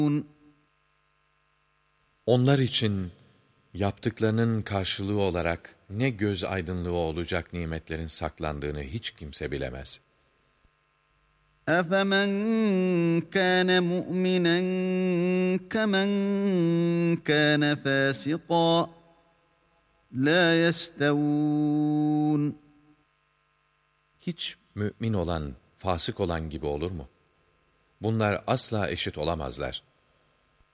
Onlar için yaptıklarının karşılığı olarak ne göz aydınlığı olacak nimetlerin saklandığını hiç kimse bilemez. أَفَمَنْ كَانَ مُؤْمِنًا كَمَنْ كَانَ فَاسِقًا لَا يَسْتَوُونَ. Hiç mümin olan, fasık olan gibi olur mu? Bunlar asla eşit olamazlar.